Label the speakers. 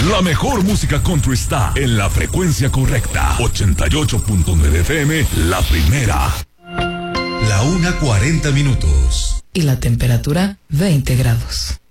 Speaker 1: La mejor música country está en la frecuencia correcta. 88.9 FM, la primera.
Speaker 2: La 1:40 minutos.
Speaker 3: Y la temperatura, 20 grados.